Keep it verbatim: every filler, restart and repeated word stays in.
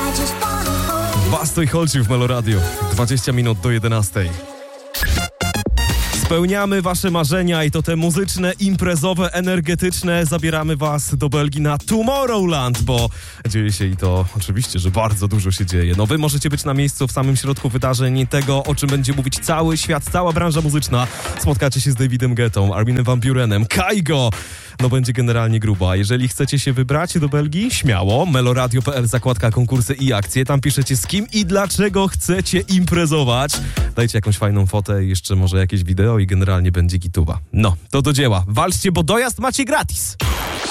Basto i Holci w Meloradio. dwadzieścia minut do jedenastej. Spełniamy wasze marzenia i to te muzyczne, imprezowe, energetyczne. Zabieramy was do Belgii na Tomorrowland, bo dzieje się i to oczywiście, że bardzo dużo się dzieje. No wy możecie być na miejscu w samym środku wydarzeń, tego o czym będzie mówić cały świat, cała branża muzyczna. Spotkacie się z Davidem Guettą, Arminem van Burenem, Kaigo. No będzie generalnie gruba. Jeżeli chcecie się wybrać do Belgii, śmiało. meloradio kropka p l, zakładka konkursy i akcje. Tam piszecie z kim i dlaczego chcecie imprezować. Dajcie jakąś fajną fotę i jeszcze może jakieś wideo i generalnie będzie gituba. No, to do dzieła. Walczcie, bo dojazd macie gratis.